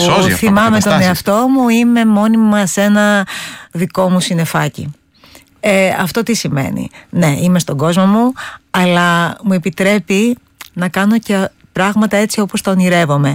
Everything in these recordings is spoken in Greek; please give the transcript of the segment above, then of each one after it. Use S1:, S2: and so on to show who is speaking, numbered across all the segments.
S1: θυμάμαι τον εαυτό μου, είμαι μόνιμα σε ένα δικό μου συννεφάκι. Αυτό τι σημαίνει? Ναι, είμαι στον κόσμο μου, αλλά μου επιτρέπει να κάνω και πράγματα έτσι όπως τα ονειρεύομαι.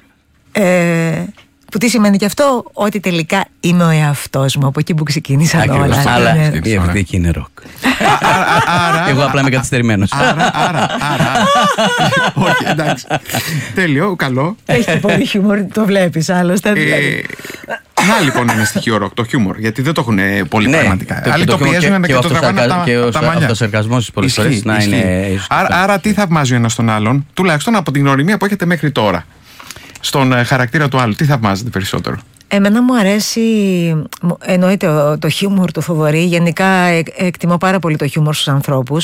S1: Που τι σημαίνει και αυτό? Ότι τελικά είμαι ο εαυτός μου, από εκεί που ξεκίνησαν όλα.
S2: Αλλά η Ευρυδίκη είναι ροκ. Εγώ απλά είμαι καθυστερημένος.
S3: Άρα. Όχι, εντάξει. Τέλειο, καλό.
S1: Έχει πολύ χιούμορ, το βλέπεις άλλωστε.
S3: Να λοιπόν είναι στοιχείο ροκ, το χιούμορ, γιατί δεν το έχουν πολύ πραγματικά. Άλλοι το πιέζουν και το τραβάνε από τα μαλλιά.
S2: Και ο αυτοσαρκασμός πολλές φορές να είναι.
S3: Άρα τι θαυμάζει ο ένας τον άλλον, τουλάχιστον από την γνωριμία που έχετε μέχρι τώρα, στον χαρακτήρα του άλλου, τι θαυμάζετε περισσότερο?
S1: Εμένα μου αρέσει, εννοείται το χιούμορ του Θοδωρή. Γενικά εκτιμώ πάρα πολύ το χιούμορ στους ανθρώπους.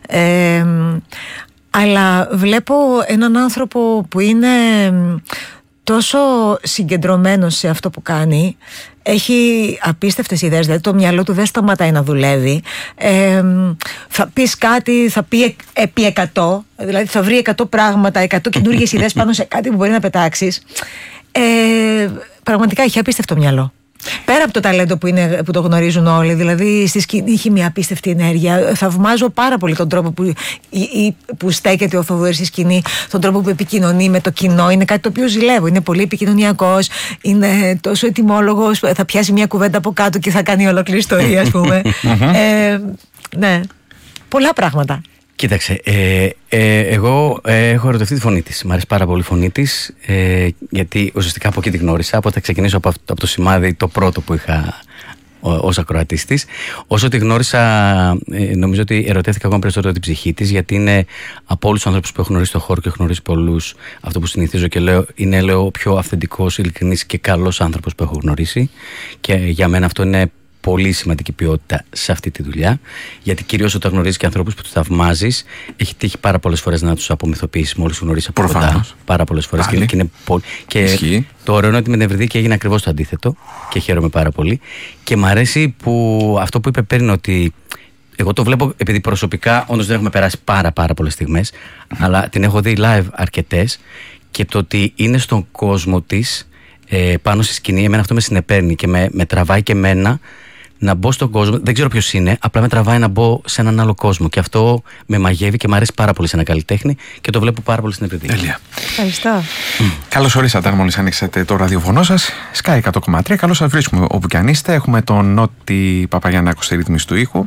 S1: Αλλά βλέπω έναν άνθρωπο που είναι τόσο συγκεντρωμένος σε αυτό που κάνει. Έχει απίστευτες ιδέες, δηλαδή το μυαλό του δεν σταματάει να δουλεύει. Θα πεις κάτι, θα πει επί 100, δηλαδή θα βρει 100 πράγματα, 100 καινούργιες ιδέες πάνω σε κάτι που μπορεί να πετάξεις. Πραγματικά έχει απίστευτο μυαλό. Πέρα από το ταλέντο που το γνωρίζουν όλοι, δηλαδή στη σκηνή έχει μια απίστευτη ενέργεια. Θαυμάζω πάρα πολύ τον τρόπο που στέκεται ο Θοδωρής στη σκηνή, τον τρόπο που επικοινωνεί με το κοινό. Είναι κάτι το οποίο ζηλεύω. Είναι πολύ επικοινωνιακός, είναι τόσο ετοιμόλογος, θα πιάσει μια κουβέντα από κάτω και θα κάνει ολόκληρη ιστορία, ας πούμε. Ναι, πολλά πράγματα.
S2: Κοίταξε, εγώ έχω ερωτευτεί τη φωνή της. Μ' αρέσει πάρα πολύ η φωνή της, γιατί ουσιαστικά από εκεί τη γνώρισα. Οπότε θα ξεκινήσω από το σημάδι το πρώτο που είχα ως ακροατής της. Όσο τη γνώρισα, νομίζω ότι ερωτεύτηκα ακόμα περισσότερο την ψυχή της, γιατί είναι από όλους τους ανθρώπους που έχω γνωρίσει στον χώρο και έχω γνωρίσει πολλούς, αυτό που συνηθίζω και λέω, είναι ο πιο αυθεντικός, ειλικρινής και καλός άνθρωπος που έχω γνωρίσει. Και για μένα αυτό είναι πολύ σημαντική ποιότητα σε αυτή τη δουλειά, γιατί κυρίως όταν γνωρίζεις και ανθρώπους που τους θαυμάζεις, έχει τύχει πάρα πολλές φορές να τους απομυθοποιήσεις μόλις τους γνωρίζεις από κοντά. Πάρα πολλές φορές. Και το ωραίο είναι ότι με την Ευρυδίκη έγινε ακριβώς το αντίθετο και χαίρομαι πάρα πολύ. Και μ' αρέσει που αυτό που είπε πριν, ότι εγώ το βλέπω, επειδή προσωπικά όντως δεν έχουμε περάσει πάρα πολλές στιγμές, αλλά την έχω δει live αρκετές, και το ότι είναι στον κόσμο της, πάνω στη σκηνή, εμένα αυτό με συνεπέρνει και με τραβάει και εμένα να μπω στον κόσμο. Δεν ξέρω ποιος είναι, απλά με τραβάει να μπω σε έναν άλλο κόσμο, και αυτό με μαγεύει και μου αρέσει πάρα πολύ σε ένα καλλιτέχνη και το βλέπω πάρα πολύ στην Ευρυδίκη.
S3: Τέλεια.
S1: Ευχαριστώ.
S3: Καλώς ορίσατε, αν μόλις ανοίξετε το ραδιοφωνό σας. Sky 100,3. Καλώς σας βρίσκουμε όπου κι αν είστε. Έχουμε τον Νότι Παπαγιαννάκο στη ρύθμιση του ήχου.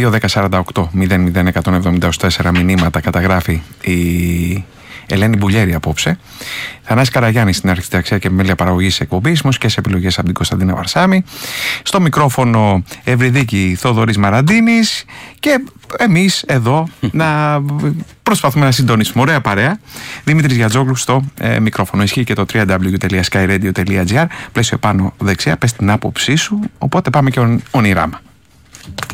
S3: 2-10-48-001-170-4 μηνύματα καταγράφει η Ελένη Μπουλιέρη απόψε. Θανάση Καραγιάννη στην αρχιτεκτονική και επιμέλεια παραγωγής εκπομπής, μουσικές επιλογές από την Κωνσταντίνα Βαρσάμη. Στο μικρόφωνο Ευρυδίκη Θοδωρής Μαραντίνης. Και εμείς εδώ να προσπαθούμε να συντονίσουμε. Ωραία παρέα. Δημήτρης Γιατζόγλου στο μικρόφωνο. Ισχύει και το www.skyradio.gr. Πλαίσιο πάνω δεξιά. Πες την άποψή σου. Οπότε πάμε και ονειράμα.